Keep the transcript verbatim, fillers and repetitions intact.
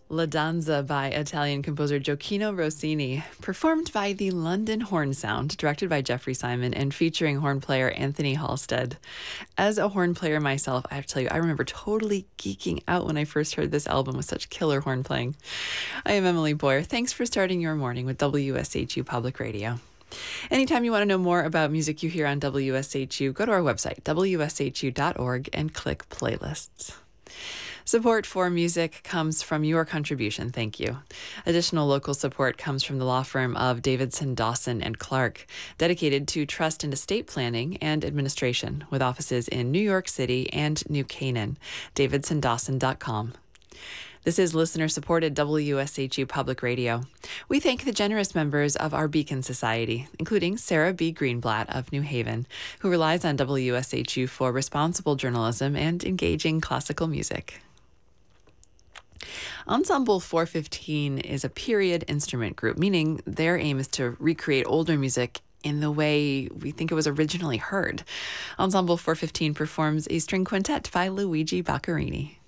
La Danza by Italian composer Gioacchino Rossini, performed by the London Horn Sound, directed by Jeffrey Simon, and featuring horn player Anthony Halstead. As a horn player myself, I have to tell you, I remember totally geeking out when I first heard this album with such killer horn playing. I am Emily Boyer. Thanks for starting your morning with W S H U Public Radio. Anytime you want to know more about music you hear on W S H U, go to our website, W S H U dot org, and click Playlists. Support for music comes from your contribution. Thank you. Additional local support comes from the law firm of Davidson, Dawson, and Clark, dedicated to trust and estate planning and administration, with offices in New York City and New Canaan. davidson dawson dot com. This is listener-supported W S H U Public Radio. We thank the generous members of our Beacon Society, including Sarah B. Greenblatt of New Haven, who relies on W S H U for responsible journalism and engaging classical music. Ensemble four fifteen is a period instrument group, meaning their aim is to recreate older music in the way we think it was originally heard. Ensemble four fifteen performs a string quintet by Luigi Boccherini.